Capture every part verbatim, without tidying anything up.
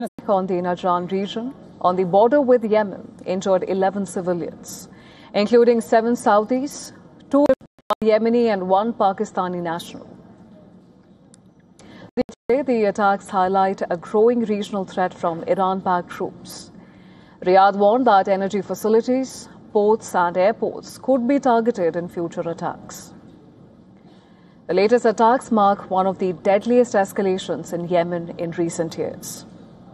On the Najran region, on the border with Yemen, injured eleven civilians, including seven Saudis, two Yemeni and one Pakistani national. The attacks highlight a growing regional threat from Iran-backed troops. Riyadh warned that energy facilities, ports and airports could be targeted in future attacks. The latest attacks mark one of the deadliest escalations in Yemen in recent years.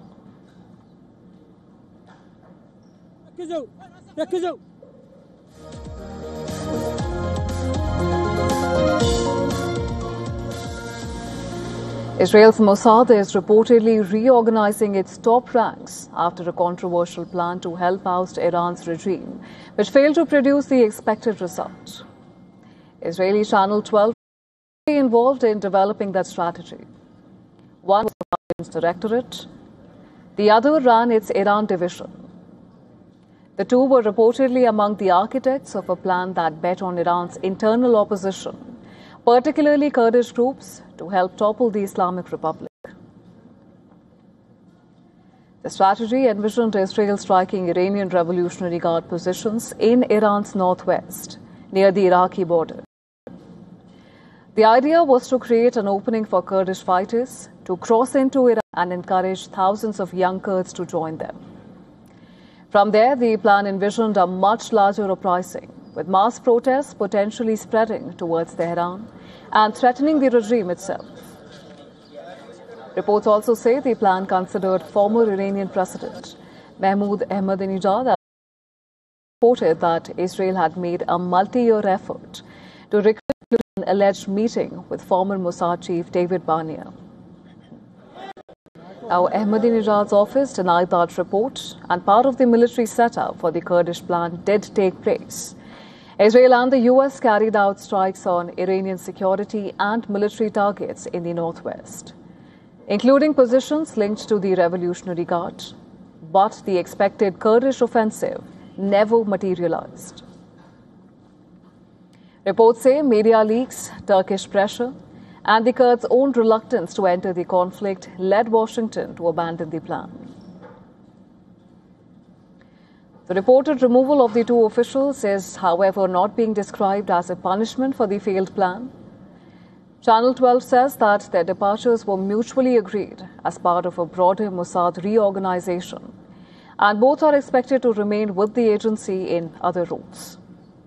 Israel's Mossad is reportedly reorganizing its top ranks after a controversial plan to help oust Iran's regime, which failed to produce the expected result. Israeli Channel twelve was involved in developing that strategy. One was the Intelligence Directorate, the other ran its Iran division. The two were reportedly among the architects of a plan that bet on Iran's internal opposition, particularly Kurdish groups, to help topple the Islamic Republic. The strategy envisioned Israel striking Iranian Revolutionary Guard positions in Iran's northwest, near the Iraqi border. The idea was to create an opening for Kurdish fighters to cross into Iran and encourage thousands of young Kurds to join them. From there, the plan envisioned a much larger uprising, with mass protests potentially spreading towards Tehran and threatening the regime itself. Reports also say the plan considered former Iranian President Mahmoud Ahmadinejad and reported that Israel had made a multi-year effort to recruit an alleged meeting with former Mossad chief David Barnea. Now, Ahmadinejad's office denied that report, and part of the military setup for the Kurdish plan did take place. Israel and the U S carried out strikes on Iranian security and military targets in the northwest, including positions linked to the Revolutionary Guard, but the expected Kurdish offensive never materialized. Reports say media leaks, Turkish pressure, and the Kurds' own reluctance to enter the conflict led Washington to abandon the plan. The reported removal of the two officials is, however, not being described as a punishment for the failed plan. Channel twelve says that their departures were mutually agreed as part of a broader Mossad reorganization, and both are expected to remain with the agency in other roles.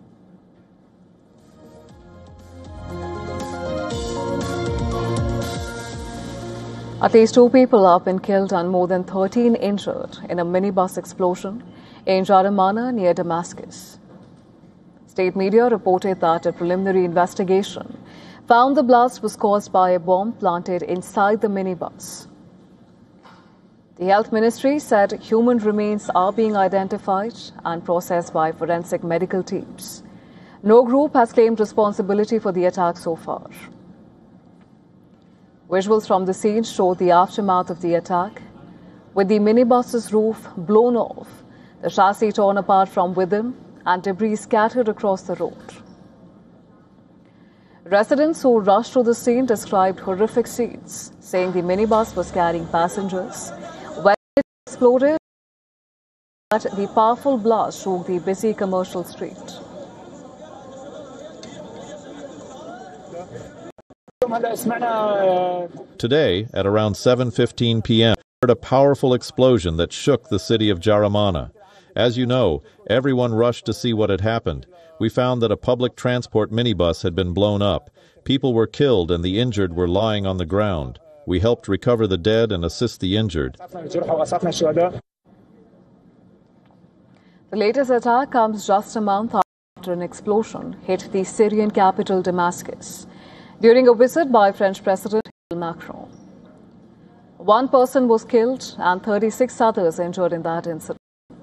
At least two people have been killed and more than thirteen injured in a minibus explosion in Jaramana near Damascus. State media reported that a preliminary investigation found the blast was caused by a bomb planted inside the minibus. The Health Ministry said human remains are being identified and processed by forensic medical teams. No group has claimed responsibility for the attack so far. Visuals from the scene show the aftermath of the attack, with the minibus's roof blown off, the chassis torn apart from within, and debris scattered across the road. Residents who rushed to the scene described horrific scenes, saying the minibus was carrying passengers. When it exploded, the powerful blast shook the busy commercial street. Today, at around seven fifteen p m, we heard a powerful explosion that shook the city of Jaramana. As you know, everyone rushed to see what had happened. We found that a public transport minibus had been blown up. People were killed and the injured were lying on the ground. We helped recover the dead and assist the injured. The latest attack comes just a month after an explosion hit the Syrian capital Damascus during a visit by French President Emmanuel Macron. One person was killed and thirty-six others injured in that incident.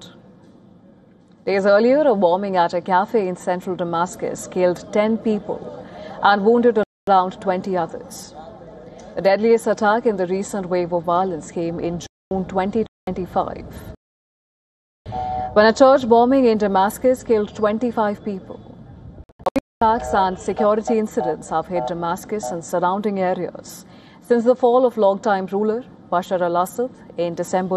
Days earlier, a bombing at a cafe in central Damascus killed ten people and wounded around twenty others. The deadliest attack in the recent wave of violence came in June twenty twenty-five, when a church bombing in Damascus killed twenty-five people. Attacks and security incidents have hit Damascus and surrounding areas since the fall of longtime ruler Bashar al-Assad in December